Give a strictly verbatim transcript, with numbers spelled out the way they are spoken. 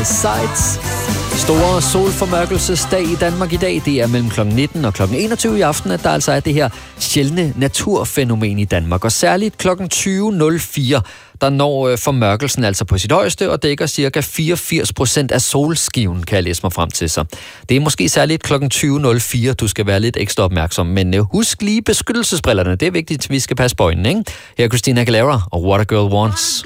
Sights. Store solformørkelsesdag i Danmark i dag. Det er mellem klokken nitten og klokken enogtyve i aften, at der altså er det her sjældne naturfænomen i Danmark. Og særligt klokken tyve nul fire, der når formørkelsen altså på sit højeste og dækker cirka fireogfirs procent af solskiven, kan jeg læse mig frem til sig. Det er måske særligt klokken tyve nul fire, du skal være lidt ekstra opmærksom. Men husk lige beskyttelsesbrillerne, det er vigtigt, vi skal passe på øjnene, ikke? Her er Christina Aguilera og What a Girl Wants.